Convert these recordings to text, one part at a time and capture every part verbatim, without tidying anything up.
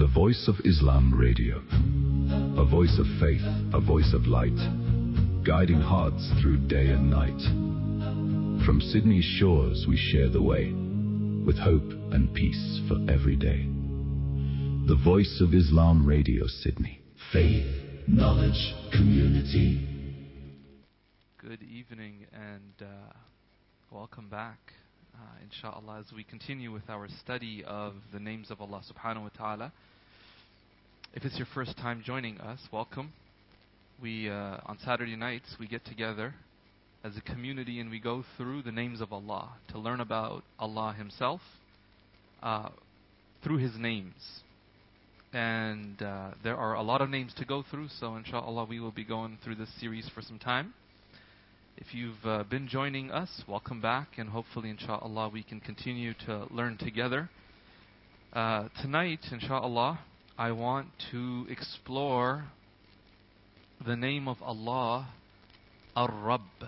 The Voice of Islam Radio. A voice of faith, a voice of light, guiding hearts through day and night. From Sydney's shores we share the way, with hope and peace for every day. The Voice of Islam Radio, Sydney. Faith, knowledge, community. Good evening and uh, welcome back, uh, inshallah, as we continue with our study of the names of Allah subhanahu wa ta'ala. If it's your first time joining us, welcome. We, uh, on Saturday nights, we get together as a community and we go through the names of Allah to learn about Allah Himself uh, through His names. And uh, there are a lot of names to go through, so inshallah we will be going through this series for some time. If you've uh, been joining us, welcome back, and hopefully inshallah we can continue to learn together. Uh, tonight, inshallah, I want to explore the name of Allah, Ar-Rabb.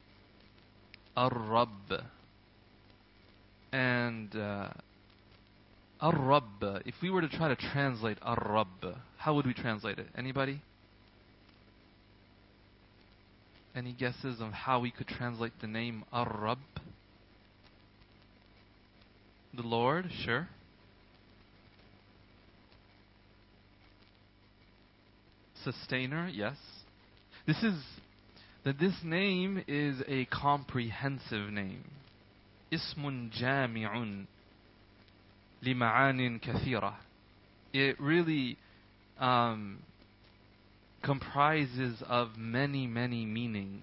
Ar-Rabb. And uh, Ar-Rabb, if we were to try to translate Ar-Rabb, how would we translate it? Anybody? Any guesses on how we could translate the name Ar-Rabb? The Lord, sure. Sustainer, yes. This is that this name is a comprehensive name. Ismun jami'un lima'anin kathira. It really um, comprises of many, many meanings.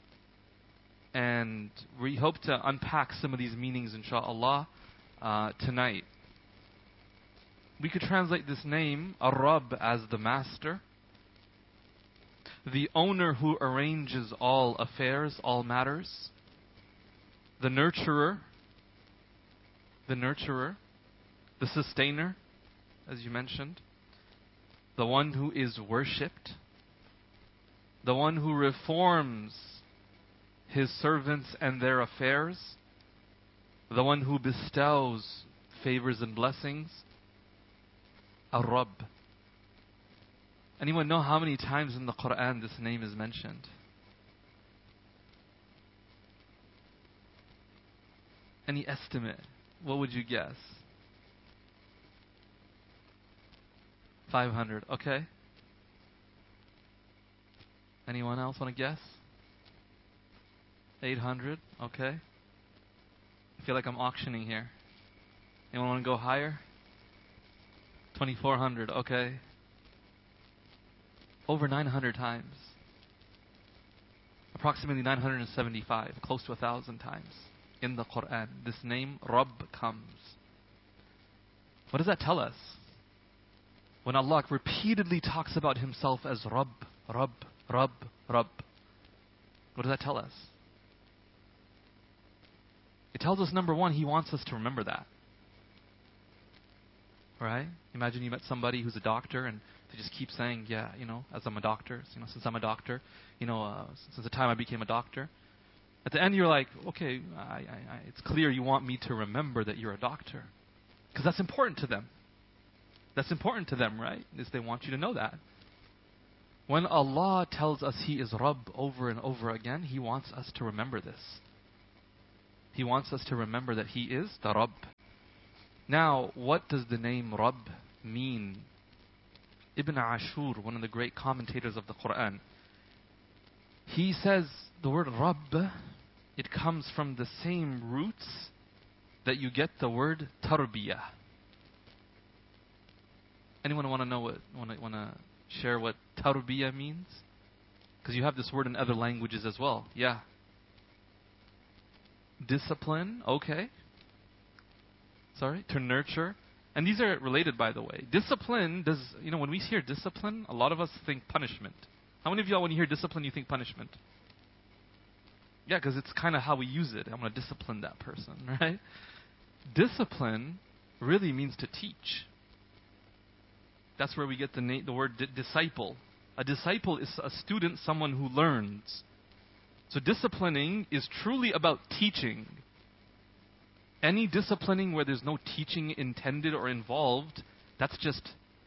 And we hope to unpack some of these meanings, inshaAllah, uh, tonight. We could translate this name, Ar-Rabb, as the master, the owner who arranges all affairs, all matters, the nurturer, the nurturer, the sustainer, as you mentioned, the one who is worshipped, the one who reforms His servants and their affairs, the one who bestows favors and blessings, Ar-Rabb. Anyone know how many times in the Quran this name is mentioned? Any estimate? What would you guess? five hundred, okay. Anyone else want to guess? eight hundred, okay. I feel like I'm auctioning here. Anyone want to go higher? twenty-four hundred, okay. Over nine hundred times. Approximately nine hundred seventy-five, close to a thousand times in the Quran. This name, Rabb, comes. What does that tell us? When Allah repeatedly talks about Himself as Rabb, Rabb, Rabb, Rabb, what does that tell us? It tells us, number one, He wants us to remember that. Right? Imagine you met somebody who's a doctor and they just keep saying, yeah, you know, as I'm a doctor, you know, since I'm a doctor, you know, uh, since the time I became a doctor. At the end you're like, okay, I, I, I, it's clear you want me to remember that you're a doctor. Because that's important to them. That's important to them, right? Is they want you to know that. When Allah tells us He is Rabb over and over again, He wants us to remember this. He wants us to remember that He is the Rabb. Now, what does the name Rabb mean? Ibn Ashur, one of the great commentators of the Quran, he says the word Rabb, it comes from the same roots that you get the word Tarbiyah. Anyone want to know what, want to, want to share what Tarbiyah means? Because you have this word in other languages as well. Yeah. Discipline, okay. Sorry, to nurture. And these are related, by the way. Discipline does, you know, when we hear discipline, a lot of us think punishment. How many of y'all, when you hear discipline, you think punishment? Yeah, because it's kind of how we use it. I'm going to discipline that person, right? Discipline really means to teach. That's where we get the na- the word di- disciple. A disciple is a student, someone who learns. So disciplining is truly about teaching. Any disciplining where there's no teaching intended or involved, that's just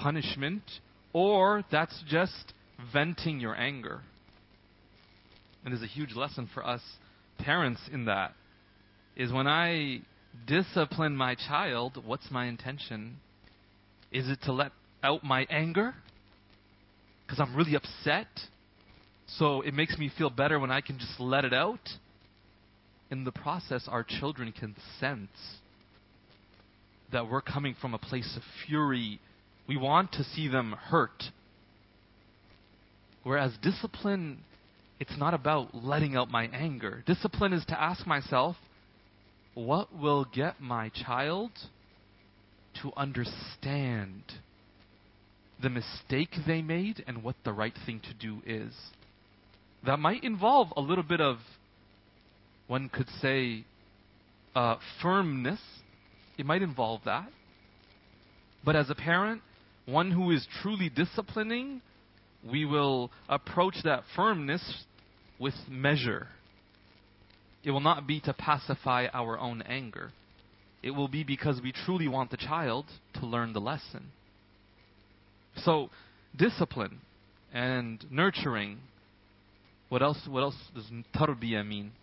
punishment, or that's just venting your anger. And there's a huge lesson for us parents in that, is when I discipline my child, what's my intention? Is it to let out my anger? Because I'm really upset, so it makes me feel better when I can just let it out? In the process, our children can sense that we're coming from a place of fury. We want to see them hurt. Whereas discipline, it's not about letting out my anger. Discipline is to ask myself, what will get my child to understand the mistake they made and what the right thing to do is? That might involve a little bit of, one could say, uh, firmness. It might involve that. But as a parent, one who is truly disciplining, we will approach that firmness with measure. It will not be to pacify our own anger. It will be because we truly want the child to learn the lesson. So, discipline and nurturing. What else? What else does tarbiyah mean?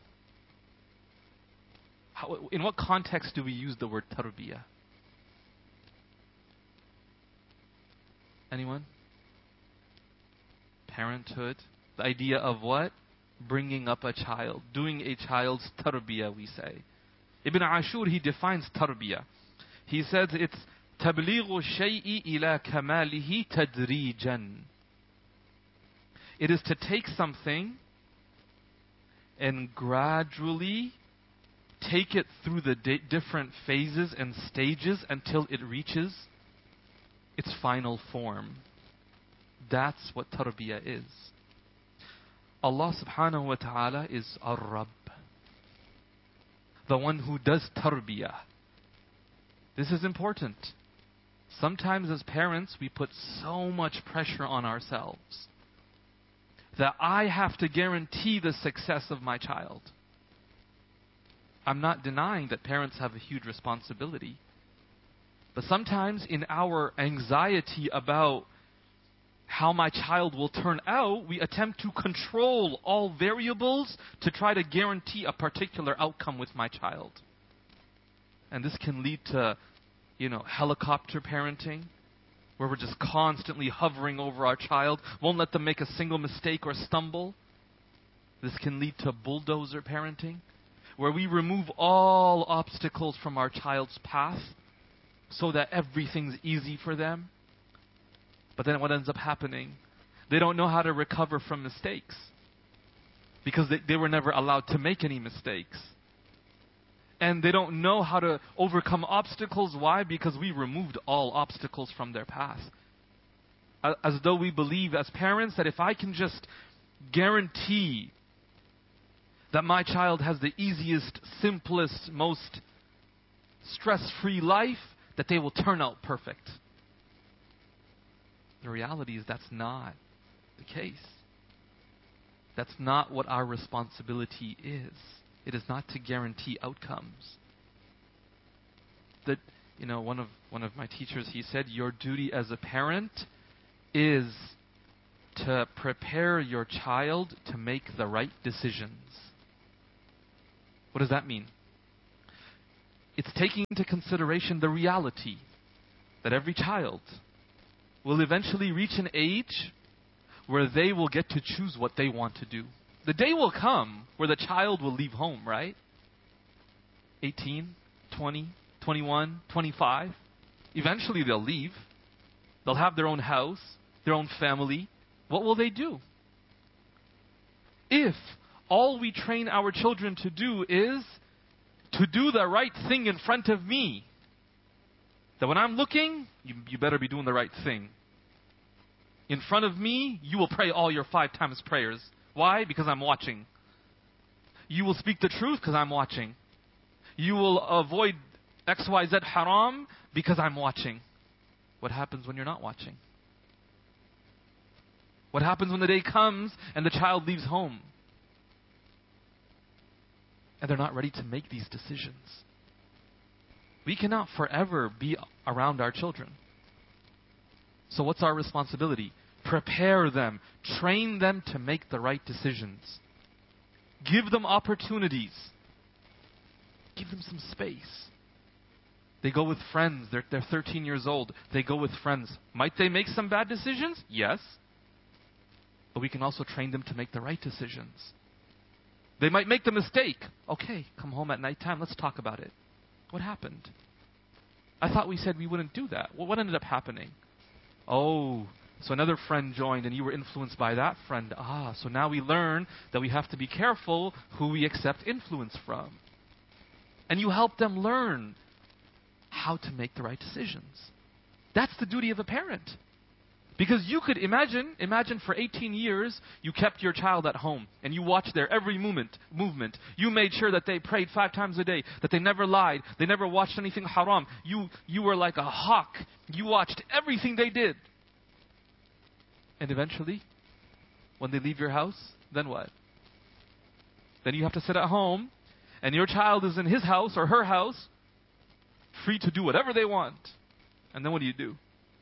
How, in what context do we use the word tarbiyah? Anyone? Parenthood. The idea of what? Bringing up a child. Doing a child's tarbiyah, we say. Ibn Ashur, he defines tarbiyah. He says it's تبليغ الشيء إلى كماله تدريجا. It is to take something and gradually take it through the di- different phases and stages until it reaches its final form. That's what tarbiyah is. Allah subhanahu wa ta'ala is Ar-Rabb, the one who does tarbiyah. This is important. Sometimes as parents we put so much pressure on ourselves that I have to guarantee the success of my child. I'm not denying that parents have a huge responsibility. But sometimes in our anxiety about how my child will turn out, we attempt to control all variables to try to guarantee a particular outcome with my child. And this can lead to, you know, helicopter parenting, where we're just constantly hovering over our child, won't let them make a single mistake or stumble. This can lead to bulldozer parenting, where we remove all obstacles from our child's path so that everything's easy for them. But then what ends up happening? They don't know how to recover from mistakes because they, they were never allowed to make any mistakes. And they don't know how to overcome obstacles. Why? Because we removed all obstacles from their path. As though we believe as parents that if I can just guarantee that my child has the easiest, simplest, most stress-free life, that they will turn out perfect. The reality is that's not the case. That's not what our responsibility is. It is not to guarantee outcomes. That, you know, one of one of my teachers, he said, your duty as a parent is to prepare your child to make the right decisions. What does that mean? It's taking into consideration the reality that every child will eventually reach an age where they will get to choose what they want to do. The day will come where the child will leave home, right? eighteen, twenty, twenty-one, twenty-five. Eventually they'll leave. They'll have their own house, their own family. What will they do? If all we train our children to do is to do the right thing in front of me, that when I'm looking, you, you better be doing the right thing. In front of me, you will pray all your five times prayers. Why? Because I'm watching. You will speak the truth because I'm watching. You will avoid X Y Z haram because I'm watching. What happens when you're not watching? What happens when the day comes and the child leaves home? And they're not ready to make these decisions. We cannot forever be around our children. So what's our responsibility? Prepare them. Train them to make the right decisions. Give them opportunities. Give them some space. They go with friends. They're, they're thirteen years old. They go with friends. Might they make some bad decisions? Yes. But we can also train them to make the right decisions. They might make the mistake. Okay, come home at nighttime. Let's talk about it. What happened? I thought we said we wouldn't do that. Well, what ended up happening? Oh, so another friend joined and you were influenced by that friend. Ah, so now we learn that we have to be careful who we accept influence from. And you help them learn how to make the right decisions. That's the duty of a parent. Because you could imagine, imagine for eighteen years, you kept your child at home and you watched their every movement, movement. You made sure that they prayed five times a day, that they never lied, they never watched anything haram. You, you were like a hawk. You watched everything they did. And eventually, when they leave your house, then what? Then you have to sit at home and your child is in his house or her house, free to do whatever they want. And then what do you do?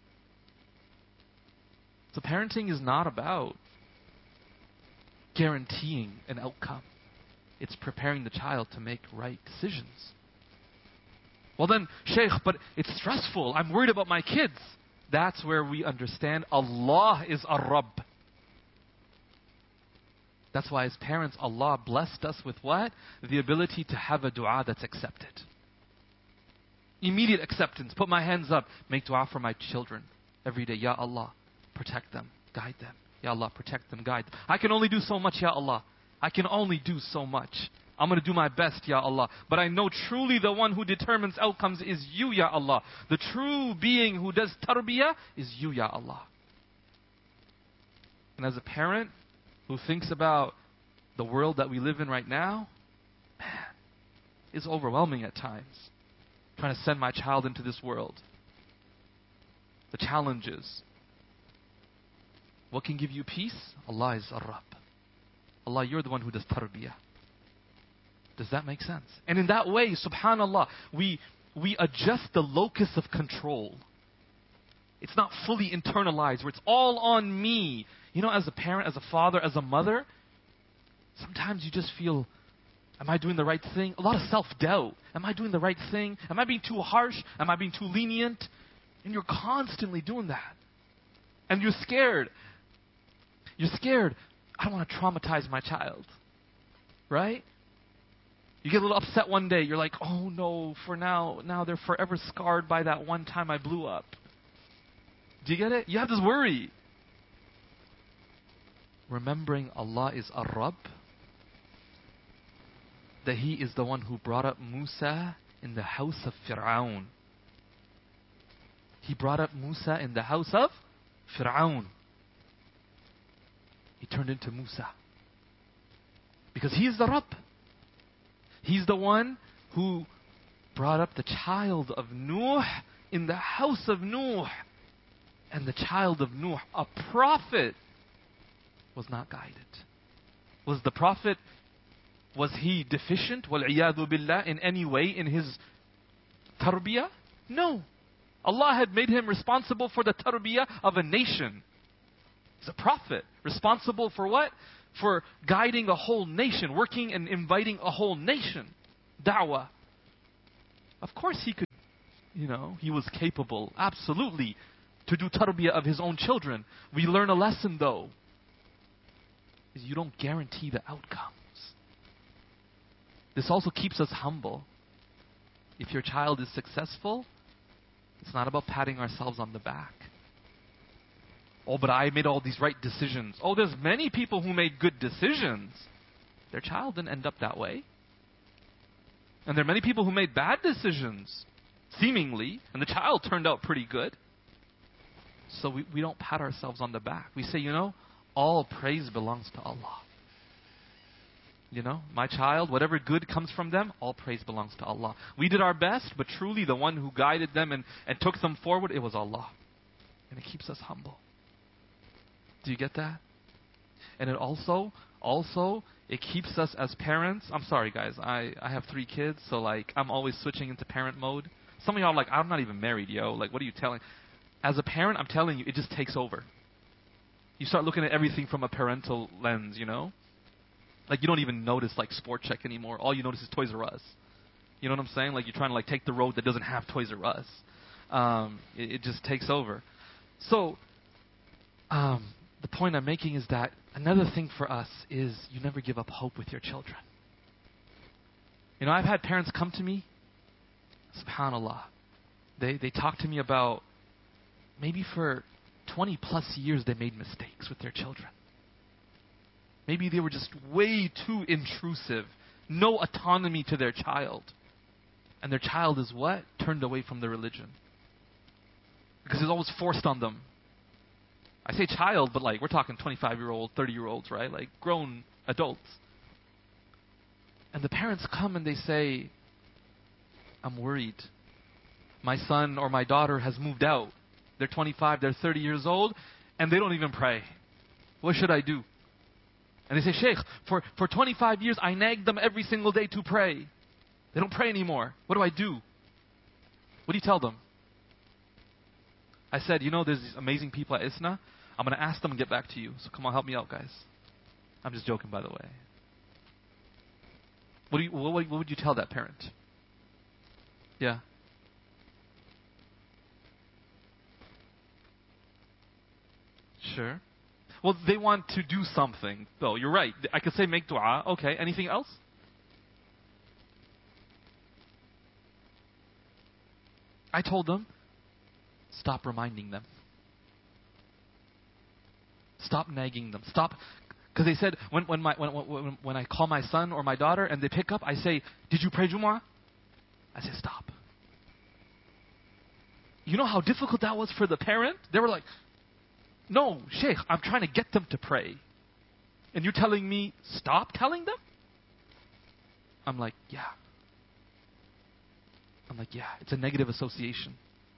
So parenting is not about guaranteeing an outcome. It's preparing the child to make right decisions. Well then, Shaykh, but it's stressful. I'm worried about my kids. That's where we understand Allah is Ar-Rabb. That's why as parents, Allah blessed us with what? The ability to have a dua that's accepted. Immediate acceptance. Put my hands up. Make dua for my children every day. Ya Allah, protect them, guide them. Ya Allah, protect them, guide them. I can only do so much, Ya Allah. I can only do so much. I'm going to do my best, Ya Allah. But I know truly the one who determines outcomes is you, Ya Allah. The true being who does tarbiyah is you, Ya Allah. And as a parent who thinks about the world that we live in right now, man, it's overwhelming at times. Trying to send my child into this world. The challenges. What can give you peace? Allah is Ar-Rabb. Allah, you're the one who does tarbiyah. Does that make sense? And in that way, subhanallah, we, we adjust the locus of control. It's not fully internalized, where it's all on me. You know, as a parent, as a father, as a mother, sometimes you just feel, am I doing the right thing? A lot of self-doubt. Am I doing the right thing? Am I being too harsh? Am I being too lenient? And you're constantly doing that. And you're scared. You're scared. I don't want to traumatize my child. Right? You get a little upset one day. You're like, oh no, for now, now they're forever scarred by that one time I blew up. Do you get it? You have this worry. Remembering Allah is Ar-Rabb, that He is the one who brought up Musa in the house of Fir'aun. He brought up Musa in the house of Fir'aun. He turned into Musa. Because He is the Rabb. He's the one who brought up the child of Nuh in the house of Nuh. And the child of Nuh, a prophet, was not guided. Was the prophet, was he deficient, wal-iyadhu billah, in any way in his tarbiyah? No. Allah had made him responsible for the tarbiyah of a nation. He's a prophet. Responsible for what? For guiding a whole nation, working and inviting a whole nation. Da'wah. Of course he could, you know, he was capable, absolutely, to do tarbiyah of his own children. We learn a lesson though. Is you don't guarantee the outcomes. This also keeps us humble. If your child is successful, it's not about patting ourselves on the back. Oh, but I made all these right decisions. Oh, there's many people who made good decisions. Their child didn't end up that way. And there are many people who made bad decisions, seemingly, and the child turned out pretty good. So we, we don't pat ourselves on the back. We say, you know, all praise belongs to Allah. You know, my child, whatever good comes from them, all praise belongs to Allah. We did our best, but truly the one who guided them and, and took them forward, it was Allah. And it keeps us humble. Do you get that? And it also, also, it keeps us as parents. I'm sorry, guys. I, I have three kids, so like I'm always switching into parent mode. Some of y'all are like, I'm not even married, yo. Like, what are you telling? as a parent, I'm telling you, it just takes over. You start looking at everything from a parental lens, you know? Like, you don't even notice, like, Sport Check anymore. All you notice is Toys R Us. You know what I'm saying? Like, you're trying to, like, take the road that doesn't have Toys R Us. Um, it, it just takes over. So, um, the point I'm making is that another thing for us is you never give up hope with your children. You know, I've had parents come to me, subhanAllah. They, they talk to me about maybe for twenty plus years they made mistakes with their children. Maybe they were just way too intrusive. No autonomy to their child. And their child is what? Turned away from the religion. Because it's always forced on them. I say child, but like we're talking twenty-five-year-old, thirty-year-olds, right? Like grown adults. And the parents come and they say, I'm worried. My son or my daughter has moved out. They're twenty-five, they're thirty years old, and they don't even pray. What should I do? And they say, Sheikh, for, for twenty-five years I nagged them every single day to pray. They don't pray anymore. What do I do? What do you tell them? I said, you know, there's these amazing people at ISNA. I'm going to ask them and get back to you. So come on, help me out, guys. I'm just joking, by the way. What, do you, what, what would you tell that parent? Yeah. Sure. Well, they want to do something, though. You're right. I could say make dua. Okay. Anything else? I told them, stop reminding them. Stop nagging them. Stop. Because they said, when, when, my, when, when, when I call my son or my daughter and they pick up, I say, did you pray Jumu'ah? I say, stop. You know how difficult that was for the parent? They were like, no, Sheikh, I'm trying to get them to pray. And you're telling me, stop telling them? I'm like, yeah. I'm like, yeah, it's a negative association.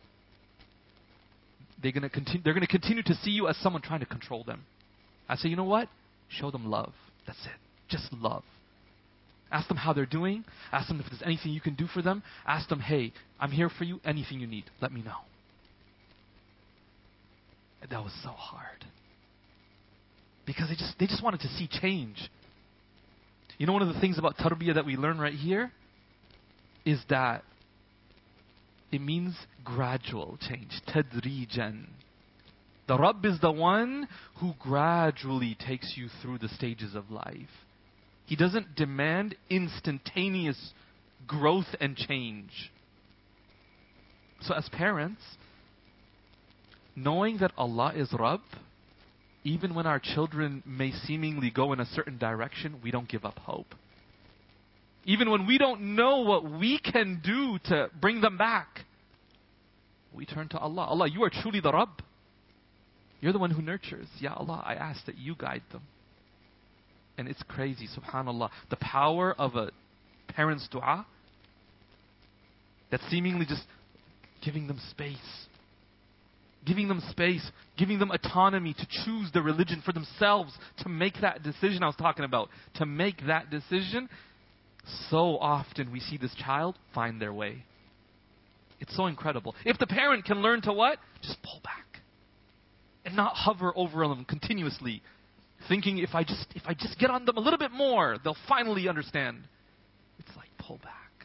They're going to continue, they're going to continue to see you as someone trying to control them. I say, you know what? Show them love. That's it. Just love. Ask them how they're doing. Ask them if there's anything you can do for them. Ask them, hey, I'm here for you. Anything you need, let me know. And that was so hard. Because they just they just wanted to see change. You know, one of the things about tarbiyah that we learn right here is that it means gradual change. Tadrijan. The Rabb is the one who gradually takes you through the stages of life. He doesn't demand instantaneous growth and change. So as parents, knowing that Allah is Rabb, even when our children may seemingly go in a certain direction, we don't give up hope. Even when we don't know what we can do to bring them back, we turn to Allah. Allah, you are truly the Rabb. You're the one who nurtures. Ya Allah, I ask that you guide them. And it's crazy, subhanAllah. The power of a parent's dua, that's seemingly just giving them space. Giving them space. Giving them autonomy to choose the religion for themselves. To make that decision I was talking about. To make that decision. So often we see this child find their way. It's so incredible. If the parent can learn to what? Just pull back. And not hover over them continuously. Thinking if I just if I just get on them a little bit more, they'll finally understand. It's like pull back.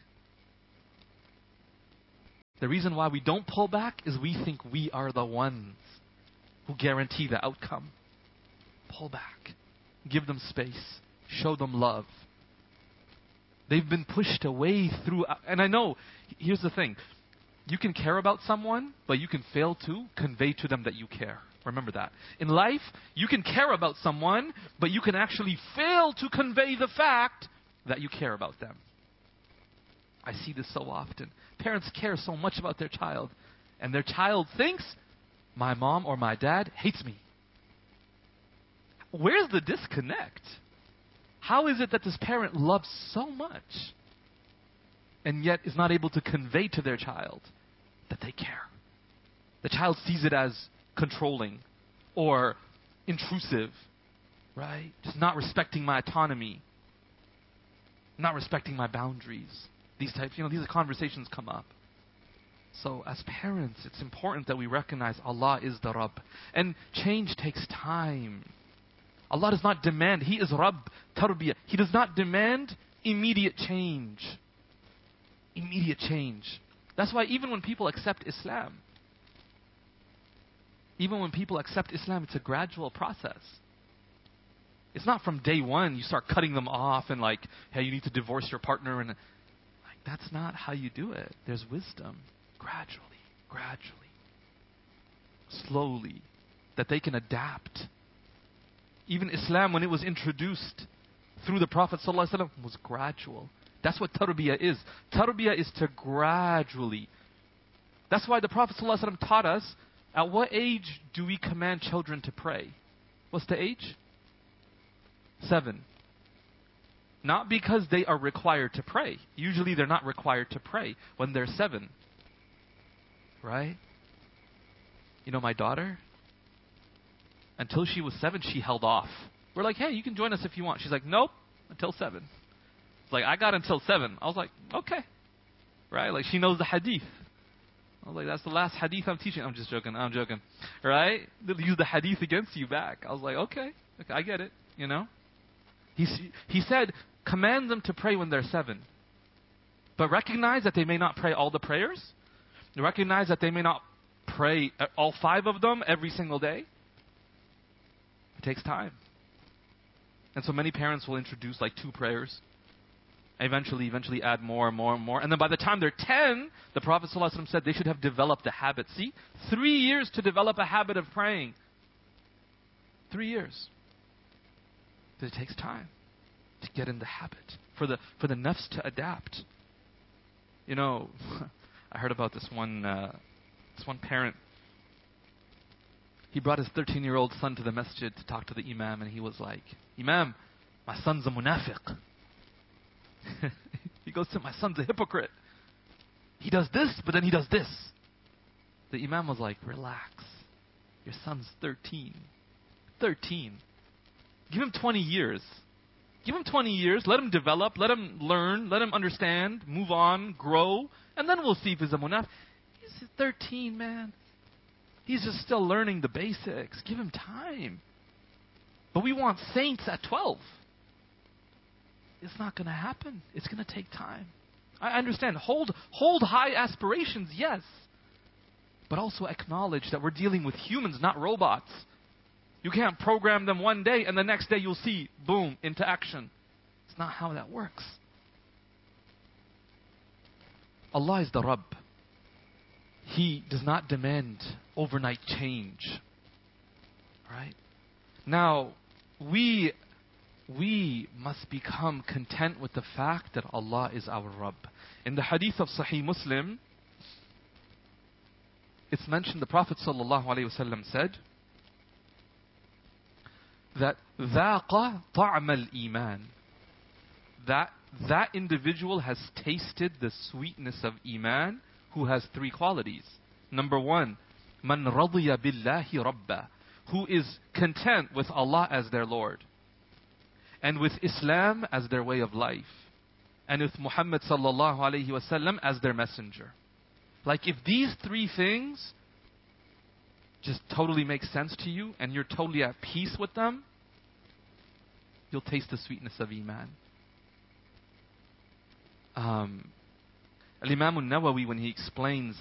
The reason why we don't pull back is we think we are the ones who guarantee the outcome. Pull back. Give them space. Show them love. They've been pushed away through, and I know, here's the thing. You can care about someone, but you can fail to convey to them that you care. Remember that. In life, you can care about someone, but you can actually fail to convey the fact that you care about them. I see this so often. Parents care so much about their child, and their child thinks, my mom or my dad hates me. Where's the disconnect? How is it that this parent loves so much, and yet is not able to convey to their child that they care? The child sees it as controlling or intrusive, right? Just not respecting my autonomy, not respecting my boundaries. These types, you know, these conversations come up. So as parents, it's important that we recognize Allah is the Rabb. And change takes time. Allah does not demand, He is Rabb, Tarbiyah. He does not demand immediate change. Immediate change. That's why even when people accept Islam, even when people accept Islam, it's a gradual process. It's not from day one you start cutting them off and like, hey, you need to divorce your partner. And like, that's not how you do it. There's wisdom. Gradually, gradually, slowly, that they can adapt. Even Islam, when it was introduced through the Prophet ﷺ, was gradual. That's what tarbiyah is. Tarbiyah is to gradually. That's why the Prophet ﷺ taught us, at what age do we command children to pray? What's the age? Seven. Not because they are required to pray. Usually they're not required to pray when they're seven. Right? You know, my daughter, until she was seven, she held off. We're like, hey, you can join us if you want. She's like, nope, until seven. It's like, I got until seven. I was like, okay. Right? Like, she knows the hadith. I was like, that's the last hadith I'm teaching. I'm just joking. I'm joking. Right? They'll use the hadith against you back. I was like, okay. Okay, I get it. You know? He, he said, command them to pray when they're seven. But recognize that they may not pray all the prayers. Recognize that they may not pray all five of them every single day. It takes time. And so many parents will introduce like two prayers. Eventually, eventually add more and more and more. And then by the time they're ten, the Prophet ﷺ said they should have developed a habit. See? Three years to develop a habit of praying. Three years. But it takes time to get in the habit. For the, for the nafs to adapt. You know, I heard about this one, uh, this one parent. He brought his thirteen-year-old son to the masjid to talk to the imam, and he was like, Imam, my son's a munafiq. He goes to, my son's a hypocrite. He does this, but then he does this. The imam was like, relax. Your son's thirteen. thirteen. Give him twenty years. Give him twenty years. Let him develop. Let him learn. Let him understand. Move on. Grow. And then we'll see if he's a munafiq. He's thirteen, man. He's just still learning the basics. Give him time. But we want saints at twelve. It's not going to happen. It's going to take time. I understand. Hold, hold high aspirations, yes. But also acknowledge that we're dealing with humans, not robots. You can't program them one day and the next day you'll see, boom, into action. It's not how that works. Allah is the Rabb. He does not demand overnight change. Right? Now, we, we must become content with the fact that Allah is our Rabb. In the hadith of Sahih Muslim, it's mentioned the Prophet ﷺ said that ذَاقَ طَعْمَ الْإِيمَانِ, that that individual has tasted the sweetness of Iman, who has three qualities. Number one, man radiya billahi rabba, who is content with Allah as their Lord, and with Islam as their way of life, and with Muhammad sallallahu alayhi wasallam as their messenger. Like if these three things just totally make sense to you, and you're totally at peace with them, you'll taste the sweetness of Iman. Um, Al-Imam al-Nawawi, when he explains